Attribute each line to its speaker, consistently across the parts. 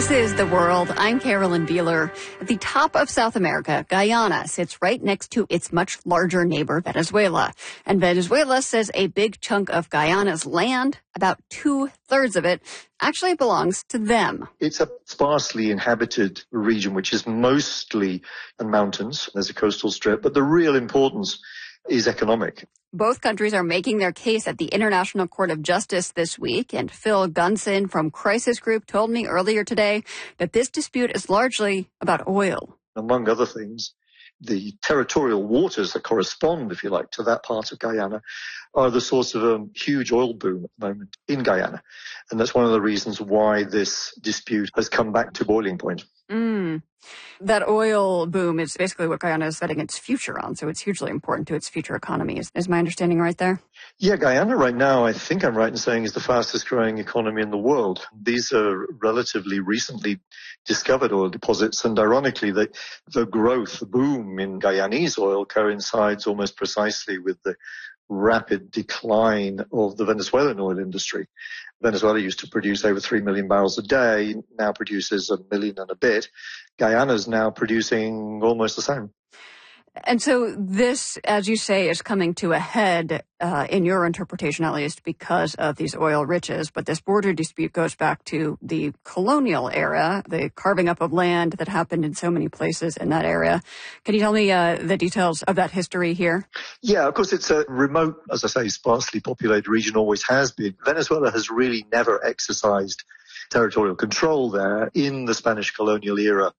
Speaker 1: This is The World. I'm Carolyn Beeler. At the top of South America, Guyana sits right next to its much larger neighbor, Venezuela. And Venezuela says a big chunk of Guyana's land, about 2/3 of it, actually belongs to them.
Speaker 2: It's a sparsely inhabited region, which is mostly in mountains. There's a coastal strip, but the real importance is economic.
Speaker 1: Both countries are making their case at the International Court of Justice this week, and Phil Gunson from Crisis Group told me earlier today that this dispute is largely about oil.
Speaker 2: Among other things, the territorial waters that correspond, if you like, to that part of Guyana are the source of a huge oil boom at the moment in Guyana. And that's one of the reasons why this dispute has come back to boiling point.
Speaker 1: That oil boom is basically what Guyana is betting its future on, so it's hugely important to its future economy. Is my understanding right there?
Speaker 2: Yeah, Guyana right now, I think I'm right in saying, is the fastest growing economy in the world. These are relatively recently discovered oil deposits, and ironically, the growth, the boom in Guyanese oil coincides almost precisely with the rapid decline of the Venezuelan oil industry. Venezuela used to produce over 3 million barrels a day, now produces 1 million and a bit. Guyana is now producing almost the same.
Speaker 1: And so this, as you say, is coming to a head, in your interpretation at least, because of these oil riches. But this border dispute goes back to the colonial era, the carving up of land that happened in so many places in that area. Can you tell me the details of that history here?
Speaker 2: Yeah, of course, it's a remote, as I say, sparsely populated region, always has been. Venezuela has really never exercised territorial control there. In the Spanish colonial era,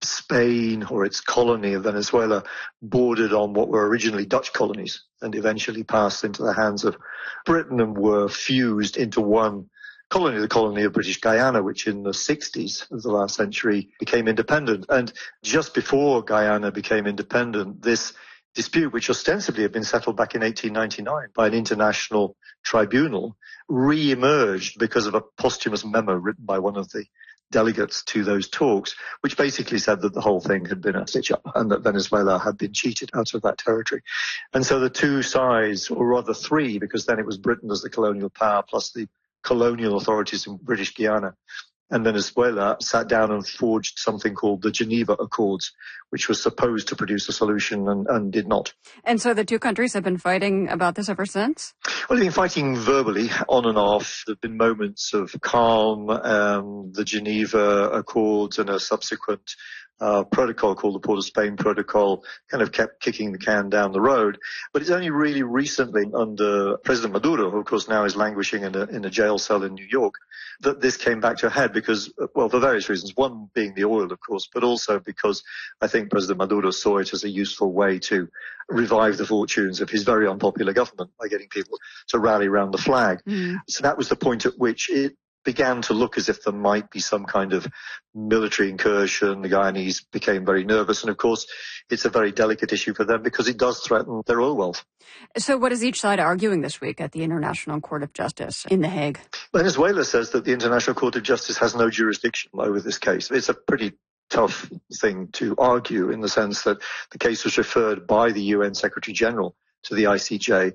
Speaker 2: Spain, or its colony of Venezuela, bordered on what were originally Dutch colonies and eventually passed into the hands of Britain and were fused into one colony, the colony of British Guyana, which in the 60s of the last century became independent. And just before Guyana became independent, this dispute, which ostensibly had been settled back in 1899 by an international tribunal, re-emerged because of a posthumous memo written by one of the delegates to those talks, which basically said that the whole thing had been a stitch-up and that Venezuela had been cheated out of that territory. And so the two sides, or rather three, because then it was Britain as the colonial power plus the colonial authorities in British Guiana and Venezuela, sat down and forged something called the Geneva Accords, which was supposed to produce a solution and did not.
Speaker 1: And so the two countries have been fighting about this ever since?
Speaker 2: Well, they've been fighting verbally, on and off. There have been moments of calm, the Geneva Accords and a subsequent protocol called the Port of Spain Protocol kind of kept kicking the can down the road. But it's only really recently under President Maduro, who of course now is languishing in a jail cell in New York, that this came back to a head because, well, for various reasons. One being the oil, of course, but also because I think President Maduro saw it as a useful way to revive the fortunes of his very unpopular government by getting people to rally around the flag. So that was the point at which it began to look as if there might be some kind of military incursion. The Guyanese became very nervous. And of course, it's a very delicate issue for them because it does threaten their oil wealth.
Speaker 1: So what is each side arguing this week at the International Court of Justice in The Hague?
Speaker 2: Venezuela says that the International Court of Justice has no jurisdiction over this case. It's a pretty tough thing to argue in the sense that the case was referred by the UN Secretary General to the ICJ.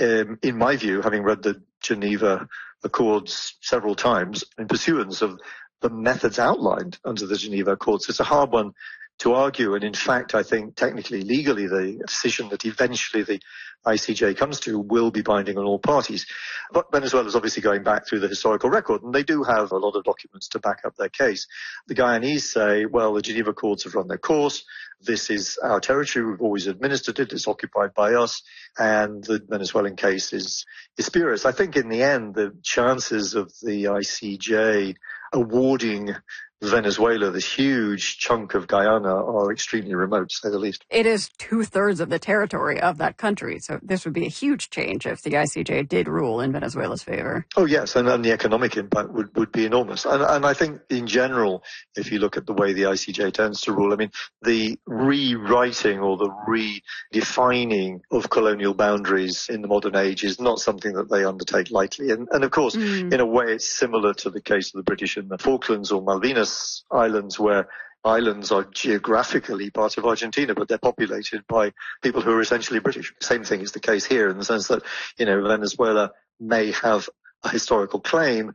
Speaker 2: In my view, having read the Geneva Accords several times in pursuance of the methods outlined under the Geneva Accords, it's a hard one to argue. And in fact, I think technically, legally, the decision that eventually the ICJ comes to will be binding on all parties. But Venezuela is obviously going back through the historical record, and they do have a lot of documents to back up their case. The Guyanese say, well, the Geneva Accords have run their course. This is our territory. We've always administered it. It's occupied by us. And the Venezuelan case is spurious. I think in the end, the chances of the ICJ awarding Venezuela, this huge chunk of Guyana, are extremely remote, to say the least.
Speaker 1: It is 2/3 of the territory of that country, so this would be a huge change if the ICJ did rule in Venezuela's favor.
Speaker 2: Oh, yes, and the economic impact would be enormous. And I think, in general, if you look at the way the ICJ tends to rule, I mean, the rewriting or the redefining of colonial boundaries in the modern age is not something that they undertake lightly. And of course, in a way, it's similar to the case of the British in the Falklands or Malvinas Islands, where islands are geographically part of Argentina, but they're populated by people who are essentially British. Same thing is the case here in the sense that, Venezuela may have a historical claim,